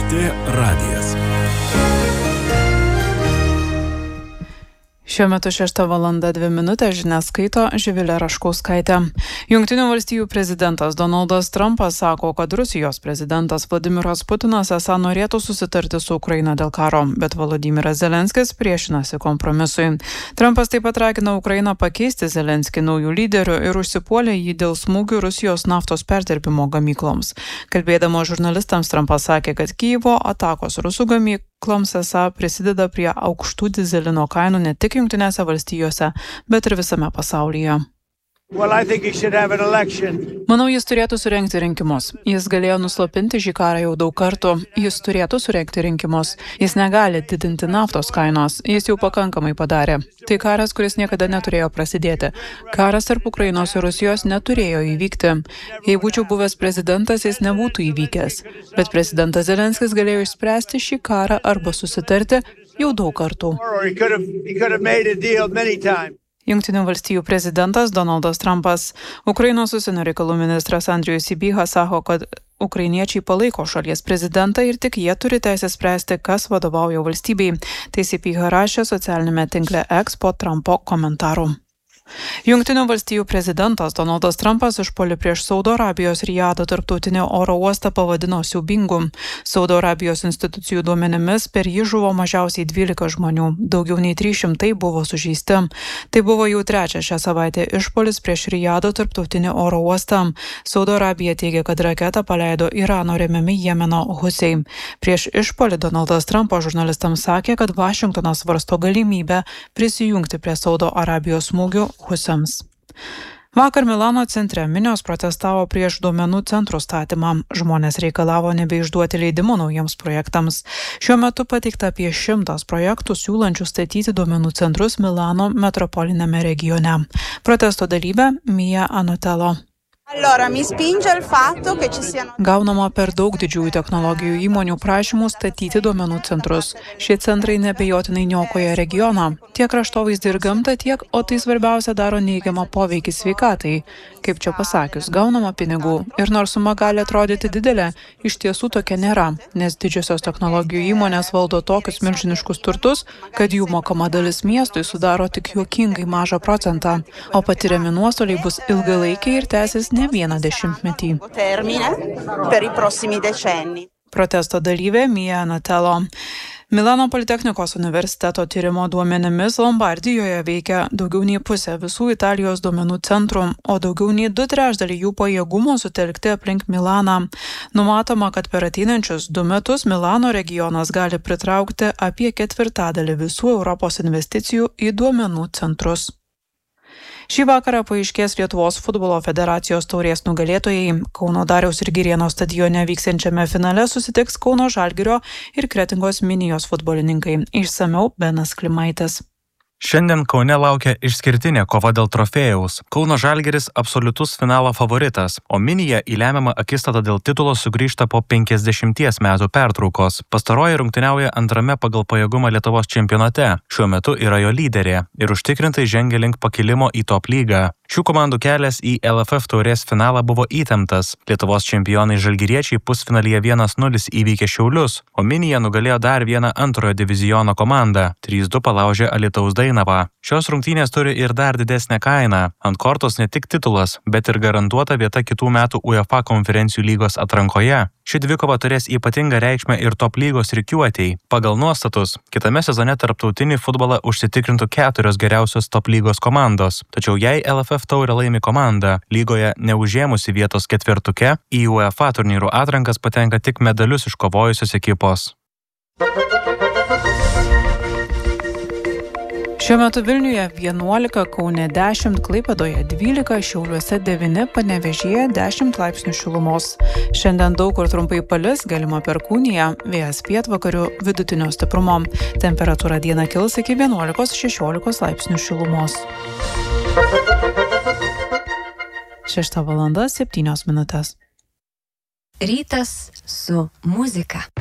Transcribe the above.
LRT radijas. Šiuo metu 6:02 žinias skaito Živilė Raškauskaitė. Jungtinių valstijų prezidentas Donaldas Trumpas sako, kad Rusijos prezidentas Vladimiras Putinas esą norėtų susitarti su Ukraina dėl karo, bet Volodymyras Zelenskis priešinasi kompromisui. Trumpas taip pat ragina Ukrainą pakeisti Zelenskį naujų lyderių ir užsipuolė jį dėl smūgių Rusijos naftos perdirbimo gamykloms. Kalbėdama žurnalistams, Trumpas sakė, kad Kijevo atakos rusų gamykloms esą prisideda prie aukštų dyzelino kainų ne tik Jungtinėse valstijose, bet ir visame pasaulyje. Manau, jis turėtų surengti rinkimus. Jis galėjo nuslopinti šį karą jau daug kartų. Jis turėtų surengti rinkimus. Jis negali didinti naftos kainos. Jis jau pakankamai padarė. Tai karas, kuris niekada neturėjo prasidėti. Karas tarp Ukrainos ir Rusijos neturėjo įvykti. Jei būčiau buvęs prezidentas, jis nebūtų įvykęs. Bet prezidentas Zelenskis galėjo išspręsti šį karą arba susitarti jau daug kartų. Jungtinių valstijų prezidentas Donaldas Trumpas. Ukrainos užsienio reikalų ministras Andrijus Sybiha sako, kad ukrainiečiai palaiko šalies prezidentą ir tik jie turi teisę spręsti, kas vadovauja valstybei. Tai Sybiha rašė socialinėme tinkle X po Trumpo komentarų. Jungtinių valstijų prezidentas Donaldas Trumpas išpuolį prieš Saudo Arabijos Rijado tarptautinį oro uostą pavadino siaubingu. Saudo Arabijos institucijų duomenimis per jį žuvo mažiausiai 12 žmonių, daugiau nei 300 buvo sužeisti. Tai buvo jau trečias šią savaitę išpuolis prieš Rijado tarptautinį oro uostą. Saudo Arabija teigia, kad raketą paleido Irano remiami Jemeno husiai. Prieš išpuolį Donaldas Trumpas žurnalistams sakė, kad Vašingtonas svarsto galimybę prisijungti prie Saudo Arabijos smūgių husiams. Vakar Milano centre minios protestavo prieš duomenų centrų statymą. Žmonės reikalavo nebeišduoti leidimų naujiems projektams. Šiuo metu pateikta apie 100 projektų siūlančių statyti duomenų centrus Milano metropolinėme regione. Protesto dalyvė Mia Anotelo. Gaunama per daug didžiųjų technologijų įmonių prašymų statyti duomenų centrus. Šie centrai neabejotinai niokoja regioną. Tiek kraštovaizdį ir gamtą, tiek, o tai svarbiausia, daro neigiamą poveikį sveikatai. Kaip čia pasakius, gaunama pinigų. Ir nors suma gali atrodyti didelė, iš tiesų tokia nėra, nes didžiosios technologijų įmonės valdo tokius milžiniškus turtus, kad jų mokama dalis miestui sudaro tik juokingai mažą procentą, o patiriami nuostoliai bus ilgalaikiai ir tęsis ne vieną dešimtmetį. Protesto dalyvė Mia Anotelo. Milano Politechnikos universiteto tyrimo duomenimis Lombardijoje veikia daugiau nei pusė visų Italijos duomenų centrų, o daugiau nei 2/3 jų pajėgumo sutelkti aplink Milaną. Numatoma, kad per ateinančius 2 metus Milano regionas gali pritraukti apie 1/4 visų Europos investicijų į duomenų centrus. Šį vakarą paaiškės Lietuvos futbolo federacijos taurės nugalėtojai. Kauno Dariaus ir Girėno stadione vyksiančiame finale susitiks Kauno Žalgirio ir Kretingos Minijos futbolininkai. Išsamiau Benas Klimaitis. Šiandien Kaune laukia išskirtinė kova dėl trofėjaus. Kauno Žalgiris absoliutus finalo favoritas, o Minija į lemiamą akistatą dėl titulo sugrįžta po 50 metų pertraukos. Pastaroji rungtyniauja antrame pagal pajėgumą Lietuvos čempionate. Šiuo metu yra jo lyderė ir užtikrintai žengia link pakilimo į top lygą. Šių komandų kelias į LFF taurės finalą buvo įtemptas. Lietuvos čempionai žalgiriečiai pusfinalyje 1-0 įveikė Šiaulius, o Minija nugalėjo dar vieną antrojo diviziono komandą. 3-2 palaužė Alytaus Dainavą. Šios rungtynės turi ir dar didesnę kainą. Ant kortos ne tik titulas, bet ir garantuota vieta kitų metų UEFA konferencijų lygos atrankoje. Ši dvikova turės ypatingą reikšmę ir top lygos rikiuotei. Pagal nuostatus, kitame sezone tarptautinį futbolą užsitikrintų 4 geriausios top lygos komandos. Tačiau jei LFF taurę laimi komanda, lygoje neužėmusi vietos ketvirtuke, į UEFA turnyrų atrankas patenka tik medalius iškovojusios ekipos. Šiuo metu Vilniuje 11, Kaune 10, Klaipėdoje 12, Šiauliuose 9, Panevėžyje 10 laipsnių šilumos. Šiandien daug kur trumpai palis, galima perkūnija, vėjas pietvakarių vidutinio stiprumo. Temperatūra dieną kils iki 11-16 laipsnių šilumos. 6:07. Rytas su muzika.